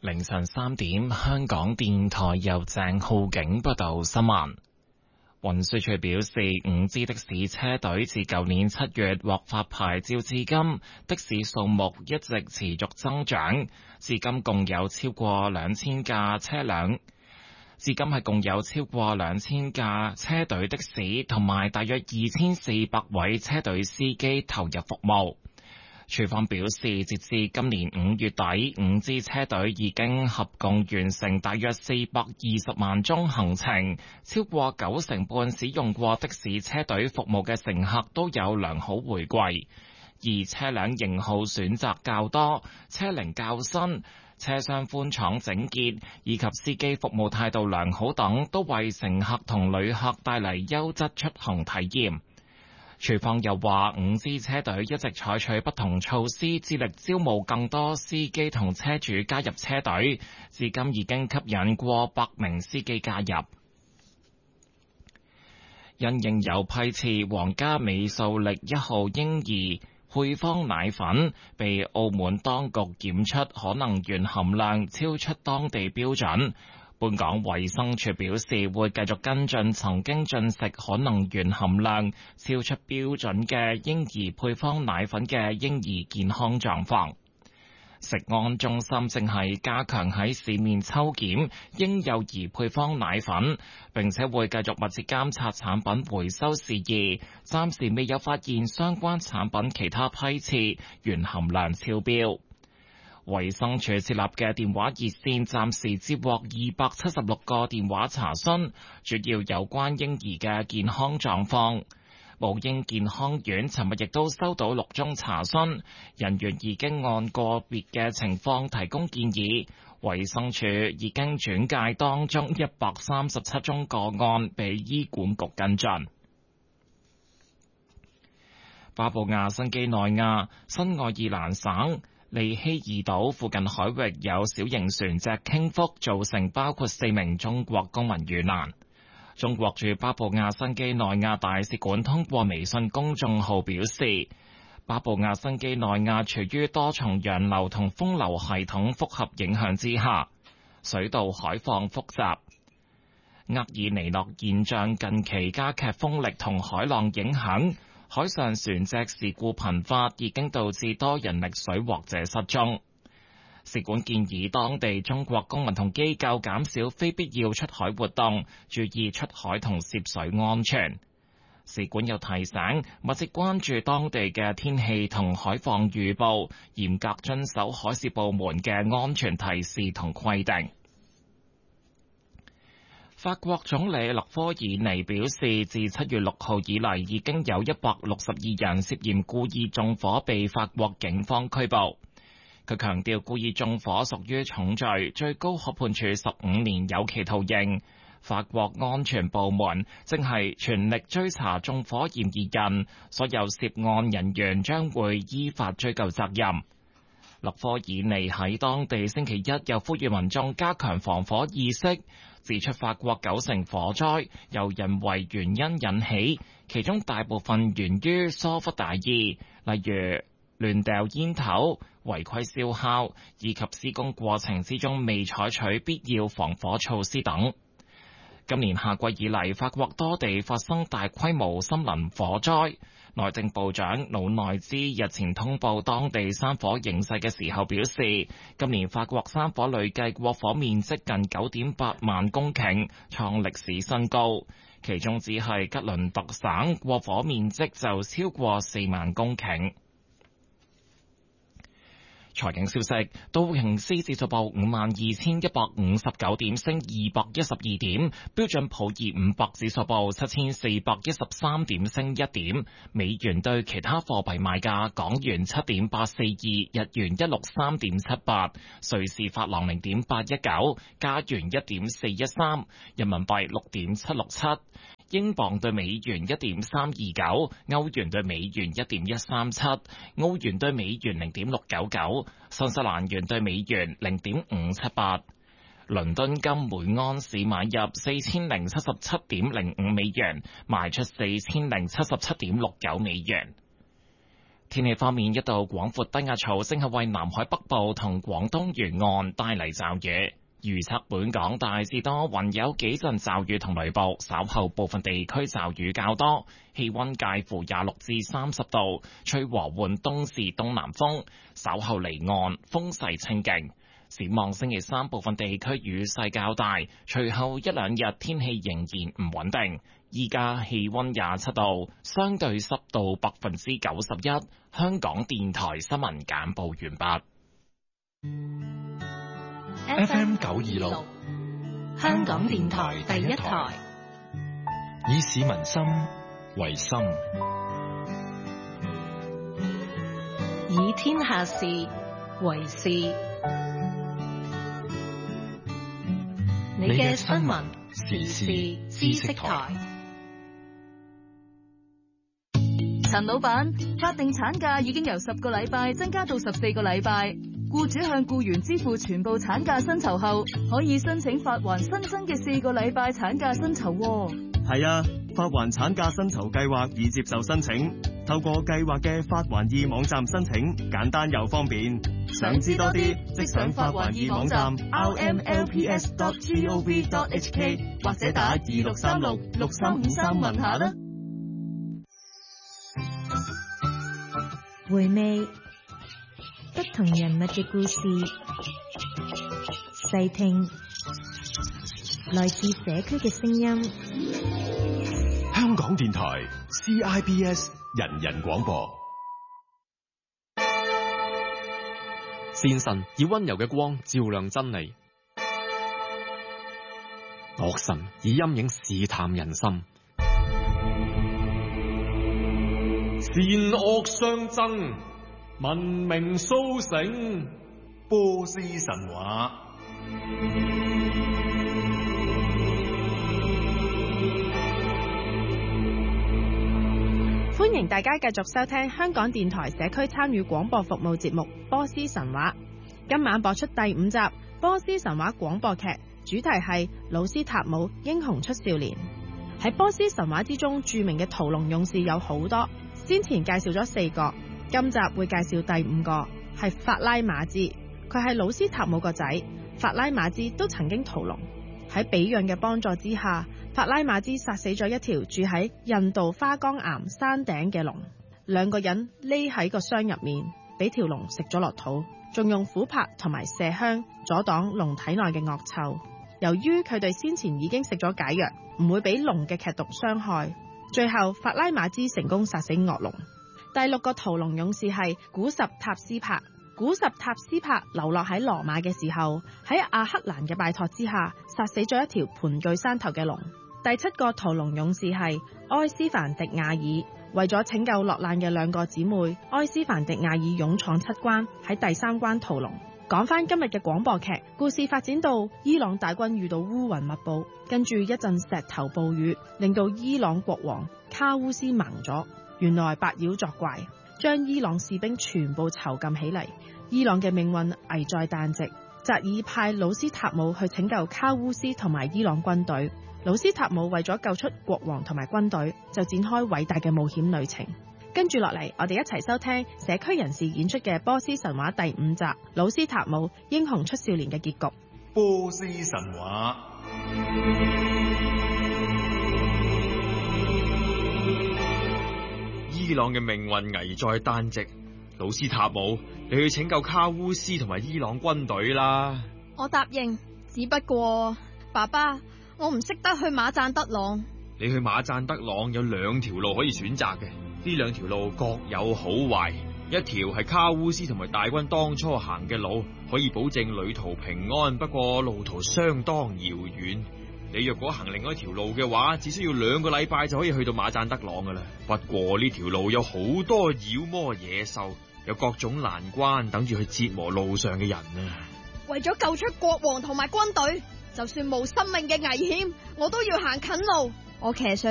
凌晨3點，香港電台由鄭浩景報道新聞。運輸署表示，5支的士車隊自舊年7月獲發牌照至今，的士數目一直持續增長，至今共有超過2000架車輛。至今係共有超過2000架車隊的士，同埋大約2400位車隊司機投入服務。署方表示，截至今年5月底，5支車隊已經合共完成大約420萬宗行程，超過90%使用過的士車隊服務嘅乘客都有良好回饋，而車輛型號選擇較多，車齡較新，車廂寬敞整潔，以及司機服務態度良好等，都為乘客同旅客帶嚟優質出行體驗。署方又話，5支車隊一直採取不同措施，致力招募更多司機同車主加入車隊，至今已經吸引過100名司機加入。因應有批次皇家美素力1號嬰兒配方奶粉被澳門當局檢出可能鉛含量超出當地標準，本港衛生署表示會繼續跟進曾經進食可能鉛含量超出標準嘅嬰兒配方奶粉嘅嬰兒健康狀況。食安中心正係加強喺市面抽檢嬰幼兒配方奶粉，並且會繼續密切監察產品回收事宜，暫時未有發現相關產品其他批次鉛含量超標。衛生署設立嘅電話熱線暫時接獲276個電話查詢，主要有關嬰兒嘅健康狀況。母嬰健康院尋日亦都收到6宗查詢，人員已經按個別嘅情況提供建議。衛生署已經轉介當中137宗個案俾醫管局跟進。巴布亞新幾內亞新愛爾蘭省利希爾島附近海域有小型船隻傾覆，造成包括4名中國公民遇難。中國駐巴布亞新幾內亞大使館通過微信公眾號表示，巴布亞新幾內亞處於多重洋流同風流系統複合影響之下，水道海況複雜。厄爾尼諾現象近期加劇風力同海浪影響，海上船隻事故頻發，已經導致多人溺水或者失蹤。使館建議當地中國公民同機構減少非必要出海活動，注意出海同涉水安全。使館又提醒密切關注當地嘅天氣同海況預報，嚴格遵守海事部門嘅安全提示同規定。法國總理勒科爾尼表示，自7月6號以嚟，已經有162人涉嫌故意縱火被法國警方拘捕。佢強調，故意縱火屬於重罪，最高可判處15年有期徒刑。法國安全部門正係全力追查縱火嫌疑人，所有涉案人員將會依法追究責任。勒科爾尼喺當地星期一又呼籲民眾加強防火意識，指出法國90%火災由人為原因引起，其中大部分源於疏忽大意，例如亂掉煙頭、違規燒烤，以及施工過程之中未採取必要防火措施等。今年夏季以嚟，法國多地發生大規模森林火災。內政部長魯內茲日前通報當地山火形勢嘅時候表示，今年法國山火累計過火面積近9.8萬公頃，創歷史新高。其中只係吉倫特省過火面積就超過4萬公頃。財經消息，道瓊斯指數報52,159點，升212點；標準普爾500指數報7,413點，升1點。美元對其他貨幣賣價：港元7.842，日元163.78，瑞士法郎0.819，加元1.413，人民幣6.767。英鎊對美元1.329，歐元對美元1.137，澳元對美元0.699，新西蘭元對美元0.578。倫敦金每安士買入4077.05美元，賣出4077.69美元。 天氣方面，一道廣闊低壓槽正係為南海北部同廣東沿岸帶嚟驟雨。預測本港大致多雲，有幾陣驟雨同雷暴，稍後部分地區驟雨較多，氣溫介乎26至30度，吹和緩東至東南風，稍後離岸風勢清勁。展望星期三部分地區雨勢較大，隨後一兩日天氣仍然唔穩定。依家氣溫27度，相對濕度91%。香港電台新聞簡報完畢。 FM 926，香港電台第一台，以市民心為心， 以天下事為事。你嘅新聞時事知識台。 陳老闆，法定產假已經由10個禮拜增加到14個禮拜。僱主向僱員支付全部產假薪酬後，可以申請發還新增嘅4個禮拜產假薪酬。 係啊，發還產假薪酬計劃已接受申請，透過計劃嘅發還易網站申請，簡單又方便。想知多啲，即上發還易網站 rmlps.gov.hk 或者打26366353問下啦。 回味不同人物嘅故事，細聽來自社區嘅聲音。 香港電台 CIBS 人人廣播。 善神以溫柔嘅光照亮真理，惡神以陰影試探人心。 善惡相爭，文明蘇醒。波斯神話。 歡迎大家繼續收聽香港電台社區參與廣播服務節目《波斯神話》。今晚播出第5集《波斯神話》廣播劇，主題係魯斯塔姆英雄出少年。喺波斯神話之中，著名嘅屠龍勇士有好多，先前介紹咗4個，今集會介紹第5個，係法拉馬茲。佢係魯斯塔姆個仔，法拉馬茲都曾經屠龍。喺比讓嘅幫助之下，法拉馬茲殺死咗一條住喺印度花崗岩山頂嘅龍。2個人匿喺個箱入面，俾條龍食咗落肚，仲用琥珀同埋麝香阻擋龍體內嘅惡臭。由於佢哋先前已經食咗解藥，唔會俾龍嘅劇毒傷害。最後法拉馬茲成功殺死惡龍。第6個屠龍勇士係古什塔斯帕。古什塔斯帕流落喺羅馬嘅時候，喺阿克蘭嘅拜託之下，殺死咗一條盤踞山頭嘅龍。第7個屠龍勇士係埃斯凡迪亞爾。為咗拯救落難嘅2個姊妹，埃斯凡迪亞爾勇闖7關，喺第3關屠龍。講翻今日嘅廣播劇，故事發展到伊朗大軍遇到烏雲密布，跟住一陣石頭暴雨，令到伊朗國王卡烏斯盲咗。原來百妖作怪，將伊朗士兵全部囚禁起嚟。伊朗嘅命運危在旦夕，扎爾派魯斯塔姆去拯救卡烏斯同埋伊朗軍隊。魯斯塔姆為咗救出國王同埋軍隊，就展開偉大嘅冒險旅程。跟住落嚟，我哋一齊收聽社區人士演出嘅《波斯神話》第5集《魯斯塔姆英雄出少年》嘅結局。 波斯神話。伊朗嘅命運危在旦夕，魯斯塔姆，你去拯救卡烏斯同埋伊朗軍隊啦。 我答應，只不過爸爸，我唔識得去馬贊德朗。 你去馬贊德朗有2條路可以選擇嘅，呢2條路各有好壞。一條係卡烏斯同埋大軍當初行嘅路，可以保證旅途平安，不過路途相當遙遠。你若果行另外一條路嘅話，只需要2個禮拜就可以去到馬贊德朗噶啦。不過呢條路有好多妖魔野獸，有各種難關等住去折磨路上嘅人啊！ 為咗救出國王同埋軍隊，就算冇生命嘅危險，我都要行近路。我騎上